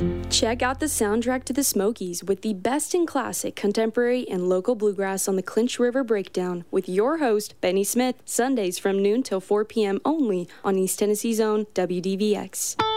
Check out the soundtrack to the Smokies with the best in classic, contemporary, and local bluegrass on the Clinch River Breakdown with your host, Benny Smith, Sundays from noon till 4 p.m. only on East Tennessee's own WDVX.